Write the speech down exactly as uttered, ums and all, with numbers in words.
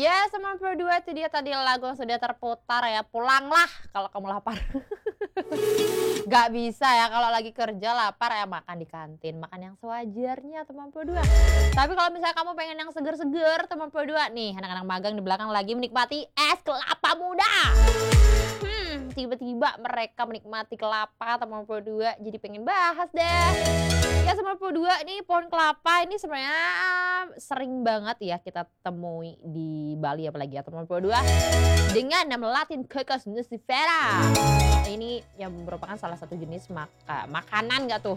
Ya, sembilan puluh dua itu dia tadi lagu yang sudah terputar ya, Pulanglah kalau kamu lapar. Nggak bisa ya kalau lagi kerja lapar ya makan di kantin, makan yang sewajarnya teman puluh dua. Tapi kalau misalnya kamu pengen yang seger-seger teman puluh dua, nih anak-anak magang di belakang lagi menikmati es kelapa muda. Hmm, tiba-tiba mereka menikmati kelapa teman puluh dua jadi pengen bahas deh. Ya sembilan puluh dua nih pohon kelapa ini sebenarnya sering banget ya kita temui di Bali apalagi ya sembilan puluh dua dengan nama latin Cocos nucifera. Ini yang merupakan salah satu jenis maka makanan nggak tuh